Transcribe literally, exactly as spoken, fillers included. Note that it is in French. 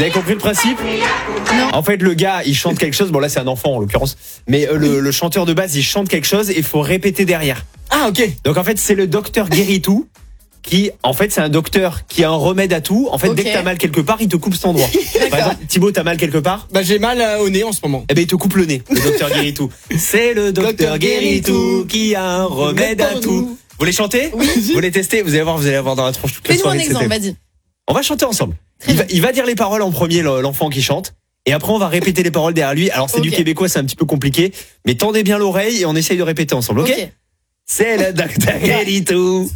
avez compris le principe? Non. En fait, le gars, il chante quelque chose. Bon, là, c'est un enfant en l'occurrence. Mais euh, le, le chanteur de base, il chante quelque chose et il faut répéter derrière. Ah, ok. Donc, en fait, c'est le docteur Guéritou qui, en fait, c'est un docteur qui a un remède à tout. En fait, Ok. dès que t'as mal quelque part, il te coupe cet endroit. Par exemple, Thibaut, t'as mal quelque part? Bah, j'ai mal euh, au nez en ce moment. Eh ben, il te coupe le nez, le docteur Guéritou. C'est le docteur Docteur Guéritou Guéritou qui a un remède à tout. Vous voulez chanter? Oui. Vous voulez tester? Vous allez voir, vous allez avoir dans la tronche toute la Fais-nous un soirée. exemple, c'était- vas-y. On va chanter ensemble. Très Il va, bien. il va dire les paroles en premier, le- l'enfant qui chante. Et après, on va répéter les paroles derrière lui. Alors, c'est du Ok. québécois, c'est un petit peu compliqué. Mais tendez bien l'oreille et on essaye de répéter ensemble, ok? Ok. C'est le docteur Guéritou.